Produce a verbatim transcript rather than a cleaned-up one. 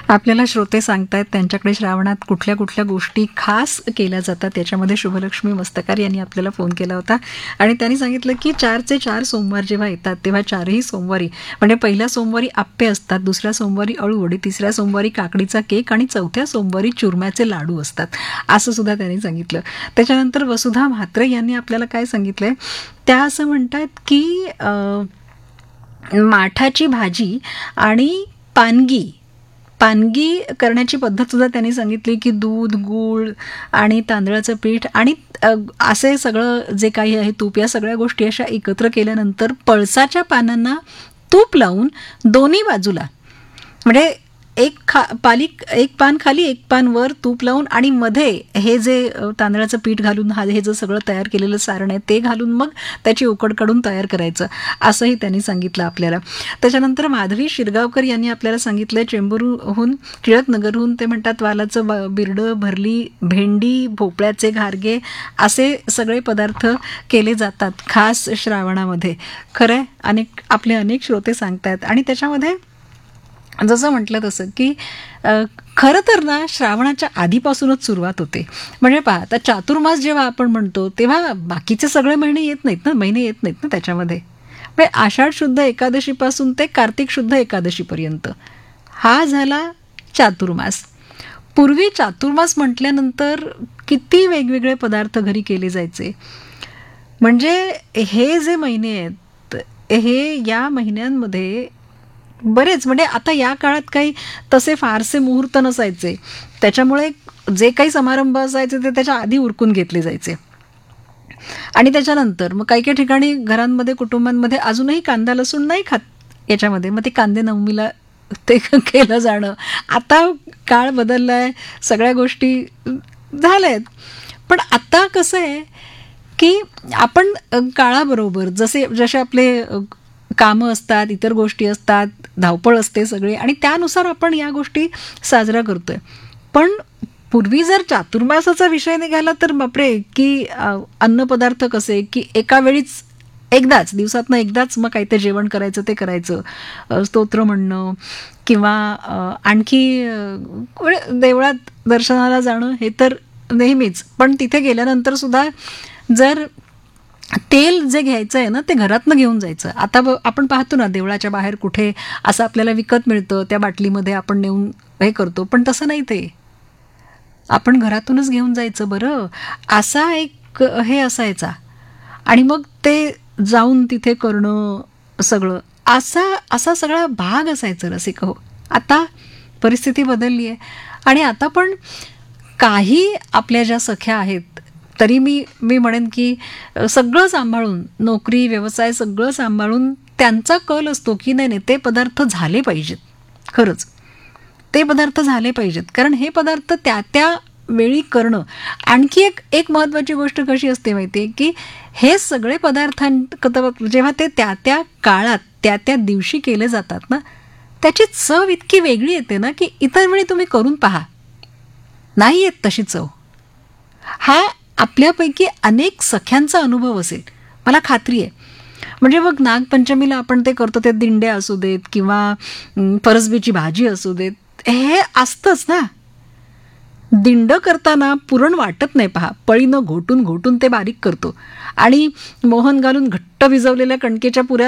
आपल्याला श्रोते सांगतायत त्यांच्याकडे श्रावणात कुठल्या कुठल्या गोष्टी खास केल्या जातात. त्याच्यामध्ये शुभलक्ष्मी मस्तकार यांनी आपल्याला फोन केला होता आणि त्यांनी सांगितलं की चारचे चार सोमवार जेव्हा येतात तेव्हा चारही सोमवारी म्हणजे पहिल्या सोमवारी आप्पे असतात, दुसऱ्या सोमवारी अळूवडी, तिसऱ्या सोमवारी काकडीचा केक आणि चौथ्या सोमवारी चुरम्याचे लाडू असतात, असं सुद्धा त्यांनी सांगितलं. त्याच्यानंतर वसुधा म्हात्रे यांनी आपल्याला काय सांगितलंय, त्या असं म्हणतात की अ, माठाची भाजी आणि पानगी पानगी करण्याची पद्धत सुद्धा त्यांनी सांगितली की दूध, गूळ आणि तांदळाचं पीठ आणि अ, असे सगळं जे काही आहे तूप, या सगळ्या गोष्टी अशा एकत्र केल्यानंतर पळसाच्या पानांना तूप लावून दोन्ही बाजूला म्हणजे एक खा पाली एक पान खाली एक पान वर तूप लावून आणि मध्ये हे जे अ, तांदळाचं पीठ घालून हा हे जे सगळं तयार केलेलं सारण आहे ते घालून मग त्याची उकड काढून तयार करायचं, असंही त्यांनी सांगितलं आपल्याला. त्याच्यानंतर माधवी शिरगावकर यांनी आपल्याला सांगितलं चेंबूरहून, टिळकनगरहून, ते म्हणतात वालाचं ब बिरडं, भरली भेंडी, भोपळ्याचे घारगे असे सगळे पदार्थ केले जातात खास श्रावणामध्ये. खरं आहे, अनेक आपले अनेक श्रोते सांगतात. आणि त्याच्यामध्ये जसं म्हटलं तसं की अ, खरं तर ना श्रावणाच्या आधीपासूनच सुरुवात होते. म्हणजे पहा, आता चातुर्मास जेव्हा आपण म्हणतो तेव्हा बाकीचे सगळे महिने येत नाहीत ना महिने येत नाहीत ना त्याच्यामध्ये. म्हणजे आषाढ शुद्ध एकादशीपासून ते कार्तिक शुद्ध एकादशीपर्यंत हा झाला चातुर्मास. पूर्वी चातुर्मास म्हटल्यानंतर किती वेगवेगळे पदार्थ घरी केले जायचे. म्हणजे हे जे महिने आहेत हे या महिन्यांमध्ये बरेच, म्हणजे आता या काळात काही तसे फारसे मुहूर्त नसायचे, त्याच्यामुळे जे काही समारंभ असायचे ते त्याच्या आधी उरकून घेतले जायचे. आणि त्याच्यानंतर मग काही काही ठिकाणी घरांमध्ये, कुटुंबांमध्ये अजूनही कांदा लसूण नाही खात याच्यामध्ये, मग ते कांदे नवमीला ते केलं जाणं. आता काळ बदललाय, सगळ्या गोष्टी झाल्या आहेत. पण आता कसं आहे की आपण अ, काळाबरोबर जसे जसे आपले अ, कामं असतात, इतर गोष्टी असतात, धावपळ असते सगळी, आणि त्यानुसार आपण या गोष्टी साजरा करतोय. पण पूर्वी जर चातुर्मासाचा विषय निघाला तर बापरे, की अ, अन्नपदार्थ कसे की एका वेळीच एकदाच दिवसातनं एकदाच मग काही ते जेवण करायचं ते करायचं, अ, स्तोत्र म्हणणं किंवा अ, आणखी अ, म्हणजे देवळात दर्शनाला जाणं हे तर नेहमीच. पण तिथे गेल्यानंतर सुद्धा जर तेल जे घ्यायचं आहे ना ते घरातनं घेऊन जायचं. आता ब आपण पाहतो ना देवळाच्या बाहेर कुठे असं आपल्याला विकत मिळतं, त्या बाटलीमध्ये आपण नेऊन हे करतो, पण तसं नाही, ते आपण घरातूनच घेऊन जायचं. बरं, असा एक हे असायचा. आणि मग ते जाऊन तिथे करणं सगळं असा असा सगळा भाग असायचा रसिक हो. आता परिस्थिती बदलली आहे आणि आता पण काही आपल्या ज्या सख्या आहेत तरी मी मी म्हणेन की अ, सगळं सांभाळून, नोकरी, व्यवसाय सगळं सांभाळून त्यांचा कल असतो की नाही नाही ते पदार्थ झाले पाहिजेत. खरंच ते पदार्थ झाले पाहिजेत, कारण हे पदार्थ त्या त्या वेळी करणं. आणखी एक एक महत्त्वाची गोष्ट कशी असते माहिती आहे की हे सगळे पदार्थां जेव्हा ते त्या त्या काळात त्या त्या दिवशी केले जातात ना, त्याची चव इतकी वेगळी येते ना की इतर वेळी तुम्ही करून पहा, नाही येत तशी चव. हा आपल्यापैकी अनेक सख्यांचा अनुभव असेल, मला खात्री आहे. म्हणजे मग नागपंचमीला आपण ते करतो, ते दिंड्या असू देत किंवा अम, फरसबीची भाजी असू देत, हे असतंच ना. दिंड करताना पुरण वाटत नाही पहा, पळीनं घोटून घोटून ते बारीक करतो आणि मोहन घालून घट्ट भिजवलेल्या कणकेच्या पुऱ्या